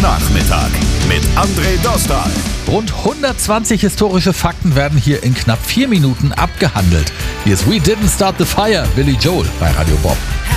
Nachmittag mit André Dostal. Rund 120 historische Fakten werden hier in knapp 4 Minuten abgehandelt. Hier ist We Didn't Start the Fire, Billy Joel bei Radio Bob.